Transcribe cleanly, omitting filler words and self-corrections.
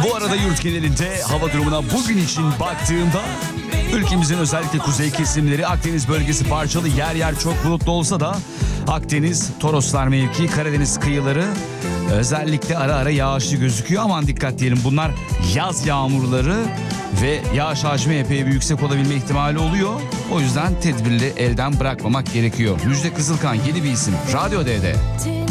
Bu arada yurt genelinde hava durumuna bugün için baktığımda ülkemizin özellikle kuzey kesimleri, Akdeniz bölgesi parçalı, yer yer çok bulutlu olsa da Akdeniz, Toroslar mevki, Karadeniz kıyıları özellikle ara ara yağışlı gözüküyor. Aman dikkat diyelim, bunlar yaz yağmurları ve yağış hacmi epey bir yüksek olabilme ihtimali oluyor. O yüzden tedbirli elden bırakmamak gerekiyor. Müjde Kızılkan yeni bir isim Radyo D'de.